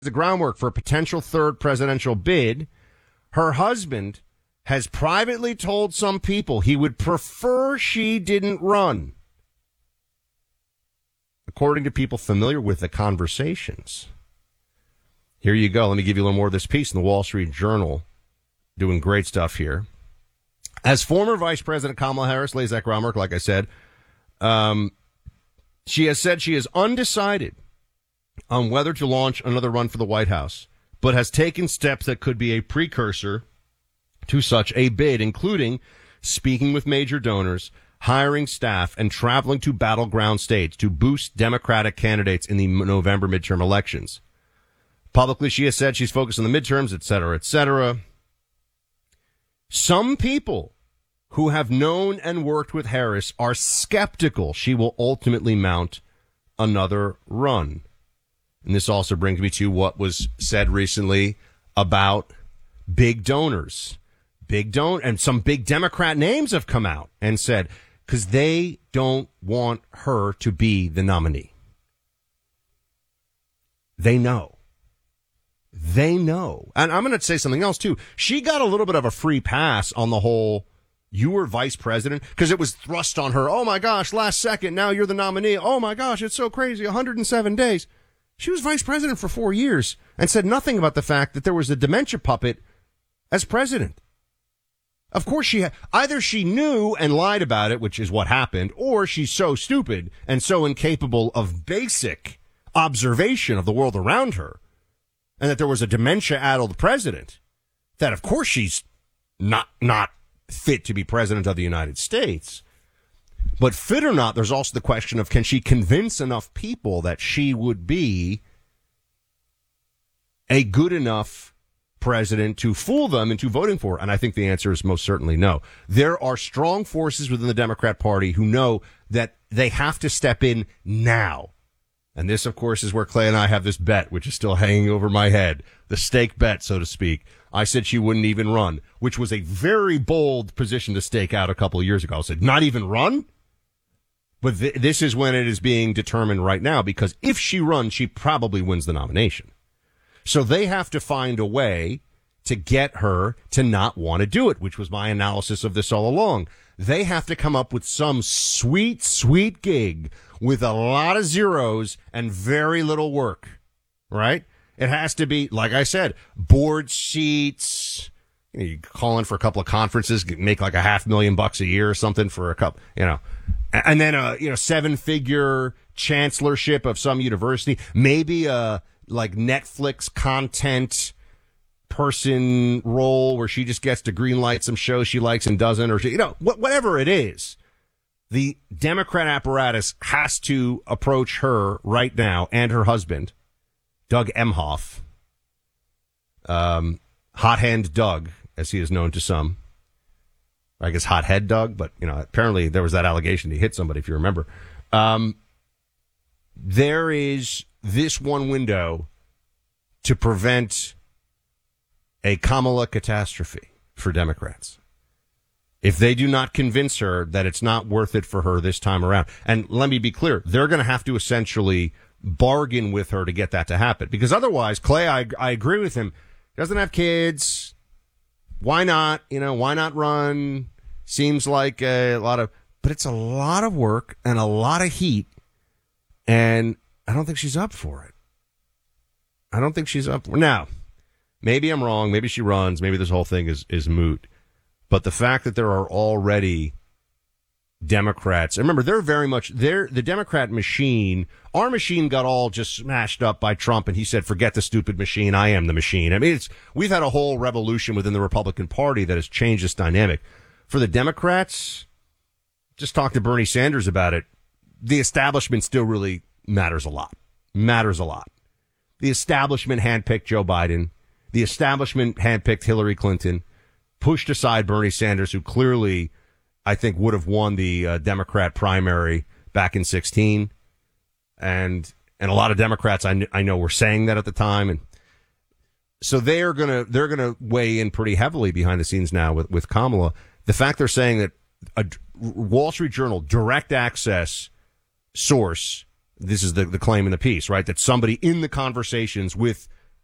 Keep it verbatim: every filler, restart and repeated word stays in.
the groundwork for a potential third presidential bid. Her husband has privately told some people he would prefer she didn't run, according to people familiar with the conversations. Here you go. Let me give you a little more of this piece in the Wall Street Journal. Doing great stuff here. As former Vice President Kamala Harris lays that groundwork, like I said, um, she has said she is undecided on whether to launch another run for the White House, but has taken steps that could be a precursor to such a bid, including speaking with major donors, hiring staff, and traveling to battleground states to boost Democratic candidates in the November midterm elections. Publicly, she has said she's focused on the midterms, et cetera, et cetera. Some people who have known and worked with Harris are skeptical she will ultimately mount another run. And this also brings me to what was said recently about big donors. Big don and some big Democrat names have come out and said, because they don't want her to be the nominee. They know. They know. And I'm going to say something else, too. She got a little bit of a free pass on the whole, you were vice president, because it was thrust on her. Oh, my gosh, last second, now you're the nominee. Oh, my gosh, it's so crazy, one hundred seven days. She was vice president for four years and said nothing about the fact that there was a dementia puppet as president. Of course, she had, either she knew and lied about it, which is what happened, or she's so stupid and so incapable of basic observation of the world around her, and that there was a dementia-addled president, that of course she's not not fit to be president of the United States. But fit or not, there's also the question of, can she convince enough people that she would be a good enough president to fool them into voting for her? And I think the answer is most certainly no. There are strong forces within the Democrat Party who know that they have to step in now. And this, of course, is where Clay and I have this bet, which is still hanging over my head, the stake bet, so to speak. I said she wouldn't even run, which was a very bold position to stake out a couple of years ago. I said, not even run? But th- this is when it is being determined right now, because if she runs, she probably wins the nomination. So they have to find a way to get her to not want to do it, which was my analysis of this all along. They have to come up with some sweet, sweet gig with a lot of zeros and very little work, right? It has to be, like I said, board seats. You know, you call in for a couple of conferences, make like a half million bucks a year or something for a couple, you know, and then a, you know, seven figure chancellorship of some university, maybe a like Netflix content person role where she just gets to green light some shows she likes and doesn't, or she, you know, wh- whatever it is. The Democrat apparatus has to approach her right now and her husband, Doug Emhoff, um, Hot Hand Doug, as he is known to some. I guess Hot Head Doug, but, you know, apparently there was that allegation he hit somebody, if you remember. Um, there is this one window to prevent a Kamala catastrophe for Democrats. If they do not convince her that it's not worth it for her this time around. And let me be clear, they're going to have to essentially bargain with her to get that to happen. Because otherwise, Clay, I, I agree with him, doesn't have kids. Why not? You know, why not run? Seems like a lot of, but it's a lot of work and a lot of heat. And I don't think she's up for it. I don't think she's up for it. Now, maybe I'm wrong. Maybe she runs. Maybe this whole thing is, is moot. But the fact that there are already Democrats, and remember, they're very much, they're the Democrat machine. Our machine got all just smashed up by Trump, and he said, forget the stupid machine. I am the machine. I mean, it's, we've had a whole revolution within the Republican Party that has changed this dynamic. For the Democrats, just talk to Bernie Sanders about it. The establishment still really matters a lot. Matters a lot. The establishment handpicked Joe Biden. The establishment handpicked Hillary Clinton. Pushed aside Bernie Sanders, who clearly, I think, would have won the uh, Democrat primary back in sixteen. And and a lot of Democrats I, kn- I know were saying that at the time. And so they're going to they're going to weigh in pretty heavily behind the scenes now with, with Kamala. The fact they're saying that a Wall Street Journal direct access source, this is the, the claim in the piece, right, that somebody in the conversations with